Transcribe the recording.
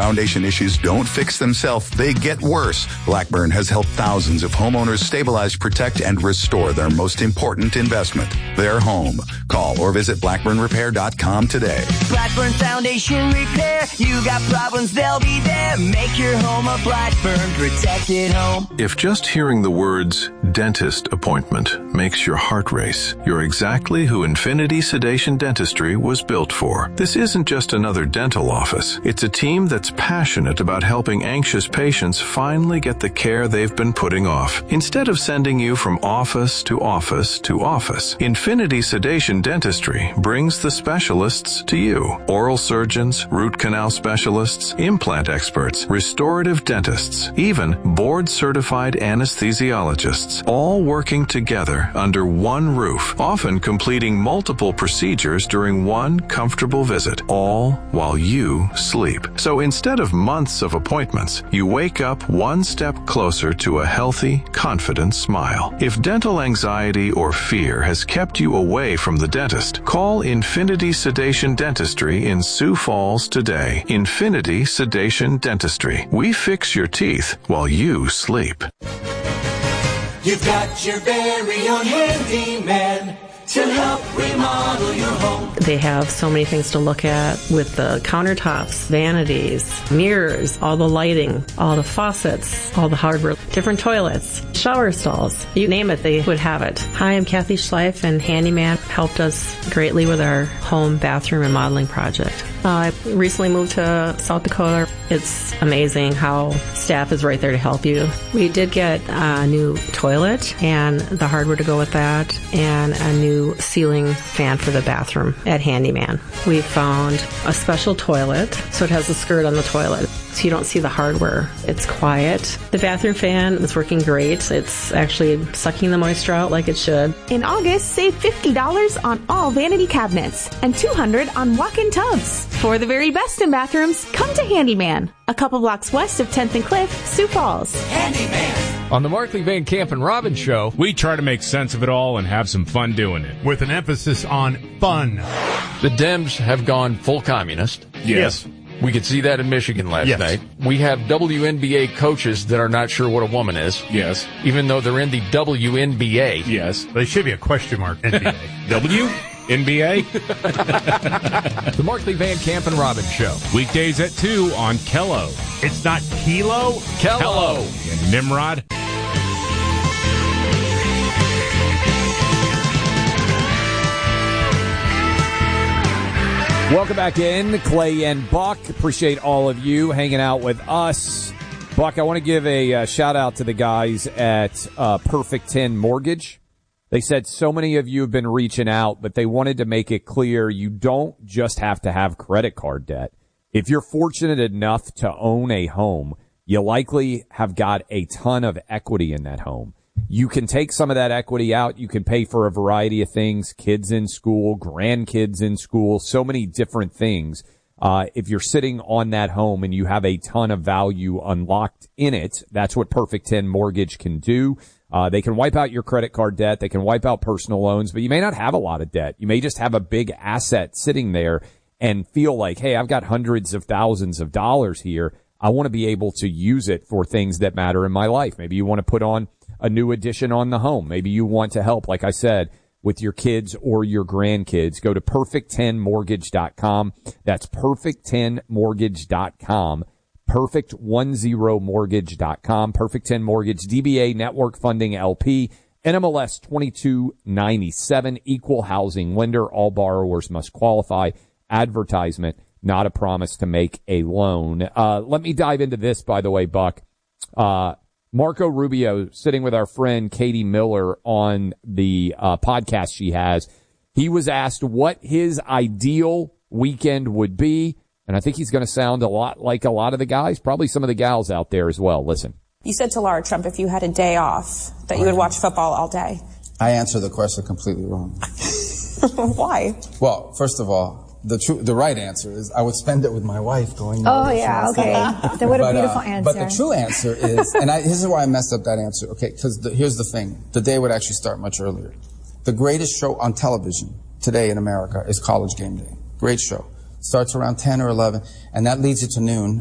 Foundation issues don't fix themselves, they get worse. Blackburn has helped thousands of homeowners stabilize, protect, and restore their most important investment, their home. Call or visit blackburnrepair.com today. Blackburn Foundation Repair. You got problems, they'll be there. Make your home a Blackburn protected home. If just hearing the words dentist appointment makes your heart race, you're exactly who Infinity Sedation Dentistry was built for. This isn't just another dental office. It's a team that's passionate about helping anxious patients finally get the care they've been putting off. Instead of sending you from office to office to office, Infinity Sedation Dentistry brings the specialists to you. Oral surgeons, root canal specialists, implant experts, restorative dentists, even board-certified anesthesiologists, all working together under one roof, often completing multiple procedures during one comfortable visit, all while you sleep. So instead of months of appointments, you wake up one step closer to a healthy, confident smile. If dental anxiety or fear has kept you away from the dentist, call Infinity Sedation Dentistry in Sioux Falls today. Infinity Sedation Dentistry. We fix your teeth while you sleep. You've got your very own handyman to help remodel your home. They have so many things to look at with the countertops, vanities, mirrors, all the lighting, all the faucets, all the hardware, different toilets, shower stalls. You name it, they would have it. Hi, I'm Kathy Schleif, and Handyman helped us greatly with our home bathroom remodeling project. I recently moved to South Dakota. It's amazing how staff is right there to help you. We did get a new toilet and the hardware to go with that, and a new ceiling fan for the bathroom at Handyman. We found a special toilet, so it has a skirt on the toilet, so you don't see the hardware. It's quiet. The bathroom fan is working great. It's actually sucking the moisture out like it should. In August, save $50 on all vanity cabinets and $200 on walk-in tubs. For the very best in bathrooms, come to Handyman, a couple blocks west of 10th and Cliff, Sioux Falls. Handyman. On the Markley, Van Camp, and Robbins Show, we try to make sense of it all and have some fun doing it. With an emphasis on fun. The Dems have gone full communist. Yes. We could see that in Michigan last night. We have WNBA coaches that are not sure what a woman is. Yes. Even though they're in the WNBA. Yes. They should be a question mark, NBA. NBA? The Markley, Van Camp, and Robbins Show. Weekdays at 2 on Kello. It's not Kilo? Kello. And Nimrod. Welcome back in, Clay and Buck. Appreciate all of you hanging out with us. Buck, I want to give a shout out to the guys at Perfect 10 Mortgage. They said so many of you have been reaching out, but they wanted to make it clear you don't just have to have credit card debt. If you're fortunate enough to own a home, you likely have got a ton of equity in that home. You can take some of that equity out. You can pay for a variety of things, kids in school, grandkids in school, so many different things. If you're sitting on that home and you have a ton of value unlocked in it, that's what Perfect 10 Mortgage can do. They can wipe out your credit card debt. They can wipe out personal loans, but you may not have a lot of debt. You may just have a big asset sitting there and feel like, hey, I've got hundreds of thousands of dollars here. I want to be able to use it for things that matter in my life. Maybe you want to put on a new addition on the home. Maybe you want to help, like I said, with your kids or your grandkids. Go to perfect10mortgage.com. That's perfect10mortgage.com. Perfect10mortgage.com. Perfect 10 Mortgage, DBA Network Funding LP, NMLS 2297, equal housing lender. All borrowers must qualify. Advertisement, not a promise to make a loan. Let me dive into this, by the way, Buck. Marco Rubio sitting with our friend Katie Miller on the podcast she has. He was asked what his ideal weekend would be, and I think he's going to sound a lot like a lot of the guys, probably some of the gals out there as well. Listen. You said to Laura Trump if you had a day off that you would watch football all day. I answer the question completely wrong. Why? Well, first of all, the right answer is I would spend it with my wife going. Oh, yeah, okay. Then what a beautiful answer. But the true answer is, and this is why I messed up that answer, okay, because here's the thing. The day would actually start much earlier. The greatest show on television today in America is College Game Day. Great show. Starts around 10 or 11, and that leads you to noon.